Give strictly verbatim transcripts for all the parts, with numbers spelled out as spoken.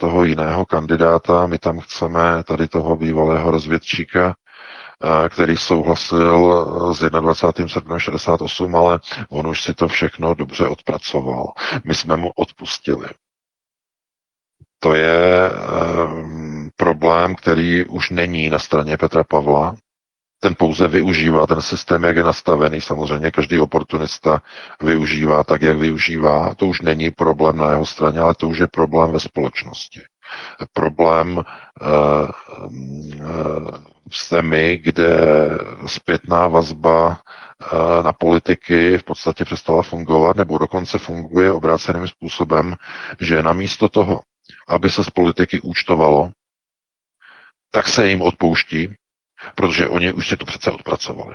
toho jiného kandidáta, my tam chceme tady toho bývalého rozvědčíka, který souhlasil s dvacátým prvním srpnem šedesát osm, ale on už si to všechno dobře odpracoval. My jsme mu odpustili. To je um, problém, který už není na straně Petra Pavla. Ten pouze využívá ten systém, jak je nastavený. Samozřejmě každý oportunista využívá tak, jak využívá. To už není problém na jeho straně, ale to už je problém ve společnosti. Problém uh, uh, v zemi, kde zpětná vazba uh, na politiky v podstatě přestala fungovat, nebo dokonce funguje obráceným způsobem, že namísto toho, aby se z politiky účtovalo, tak se jim odpouští, protože oni už si to přece odpracovali.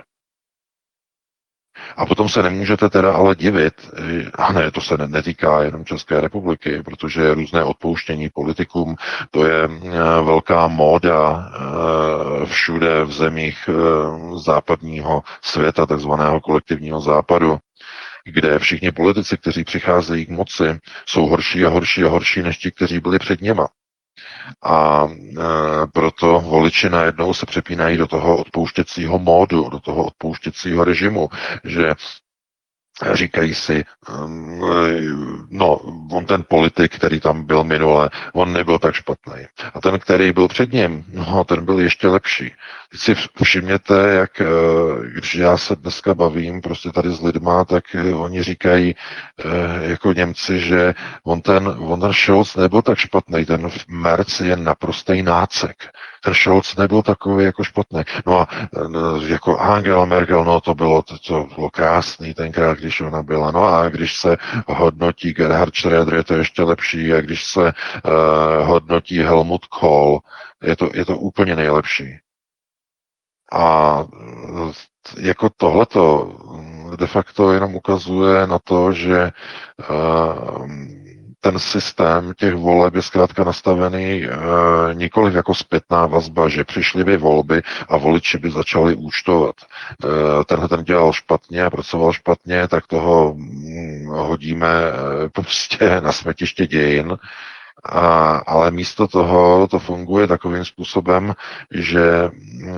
A potom se nemůžete teda ale divit, a ne, to se netýká jenom České republiky, protože různé odpouštění politikům, to je velká móda všude v zemích západního světa, takzvaného kolektivního západu, kde všichni politici, kteří přicházejí k moci, jsou horší a horší a horší než ti, kteří byli před něma. A e, proto voliči najednou se přepínají do toho odpouštěcího módu, do toho odpouštěcího režimu, že říkají si, no, on ten politik, který tam byl minule, on nebyl tak špatný. A ten, který byl před ním, no, ten byl ještě lepší. Teď si všimněte, jak, když já se dneska bavím prostě tady s lidma, tak oni říkají jako Němci, že on ten, on ten Scholz nebyl tak špatný, ten Merz je naprostý nácek. Ten Scholz nebyl takový jako špatný. No a jako Angela Merkel, no to bylo, to, to bylo krásný tenkrát, když ona byla. No a když se hodnotí Gerhard Schröder, je to ještě lepší, a když se uh, hodnotí Helmut Kohl, je to, je to úplně nejlepší. A jako tohleto de facto jenom ukazuje na to, že uh, ten systém těch voleb je zkrátka nastavený e, nikoliv jako zpětná vazba, že přišly by volby a voliči by začali účtovat. E, tenhle ten dělal špatně a pracoval špatně, tak toho hm, hodíme e, prostě na smetiště dějin. A, ale místo toho to funguje takovým způsobem, že e,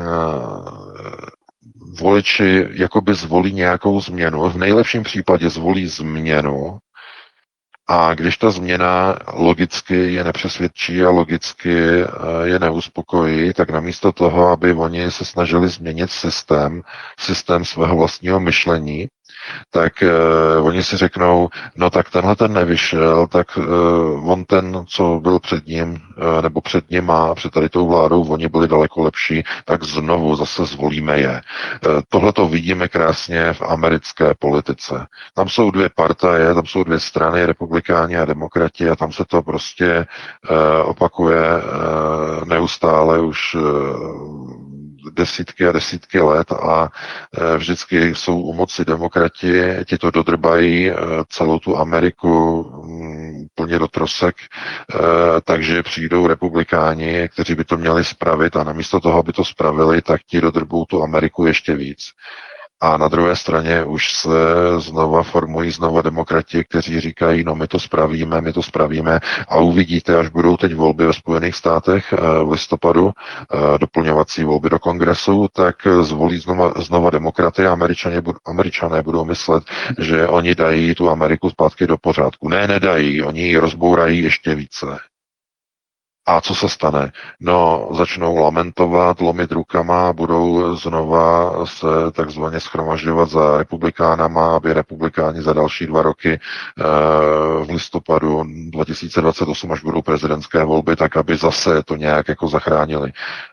voliči jakoby zvolí nějakou změnu. V nejlepším případě zvolí změnu, a když ta změna logicky je nepřesvědčí a logicky je neuspokojí, tak namísto toho, aby oni se snažili změnit systém, systém svého vlastního myšlení, tak uh, oni si řeknou, no tak tenhle ten nevyšel, tak uh, on ten, co byl před ním, uh, nebo před nima, před tady tou vládou, oni byli daleko lepší, tak znovu zase zvolíme je. Uh, Tohle to vidíme krásně v americké politice. Tam jsou dvě partaje, tam jsou dvě strany, republikáni a demokrati, a tam se to prostě uh, opakuje uh, neustále už uh, desítky a desítky let a vždycky jsou u moci demokrati, ti to dodrbají celou tu Ameriku plně do trosek, takže přijdou republikáni, kteří by to měli spravit, a namísto toho, aby to spravili, tak ti dodrbou tu Ameriku ještě víc. A na druhé straně už se znova formují znova demokrati, kteří říkají, no my to spravíme, my to spravíme, a uvidíte, až budou teď volby ve Spojených státech v listopadu, doplňovací volby do kongresu, tak zvolí znova, znova demokraty a Američané, Američané budou myslet, že oni dají tu Ameriku zpátky do pořádku. Ne, nedají, oni ji rozbourají ještě více. A co se stane? No, začnou lamentovat, lomit rukama, budou znova se takzvaně schromažďovat za republikánama, aby republikáni za další dva roky e, v listopadu dva tisíce dvacet osm, až budou prezidentské volby, tak aby zase to nějak jako zachránili. E,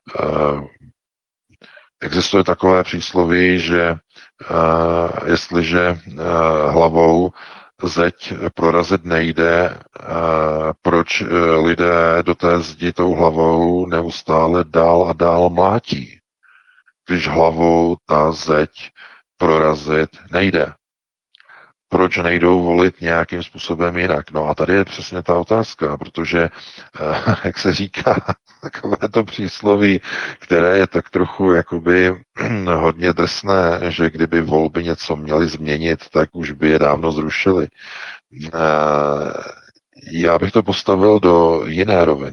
existuje takové přísloví, že e, jestliže e, hlavou zeď prorazit nejde, proč lidé do té zdi tou hlavou neustále dál a dál mlátí, když hlavou ta zeď prorazit nejde. Proč nejdou volit nějakým způsobem jinak? No a tady je přesně ta otázka, protože, jak se říká, takové to přísloví, které je tak trochu jakoby hodně drsné, že kdyby volby něco měly změnit, tak už by je dávno zrušili. Já bych to postavil do jiné roviny.